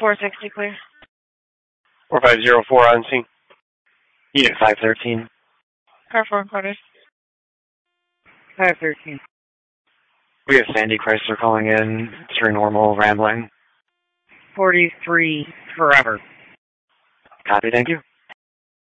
460 clear. 4504 on scene. Unit 513. Car 4 quarters. 513. We have Sandy Chrysler calling in. It's your normal rambling. 43 forever. Copy, thank you.